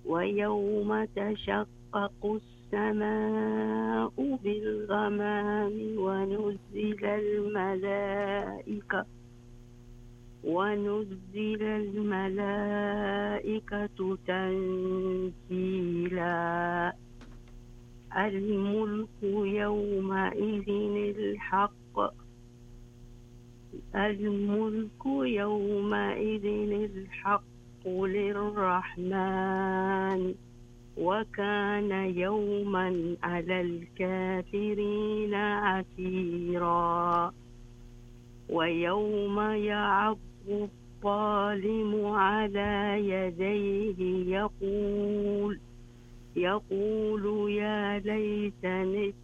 ويوم تشقق السماء بالغمام ونزل الملائكة تنزيلا. الملك يومئذ الحق الملك يومئذ الحق للرحمن، وكان يوما على الكافرين عسيرا. ويوم يعض الظالم على يديه يقول يا ليتني